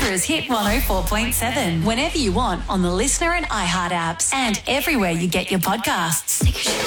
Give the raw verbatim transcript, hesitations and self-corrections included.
Canberra's Hit one oh four point seven. Whenever you want on the Listener and iHeart apps and everywhere you get your podcasts.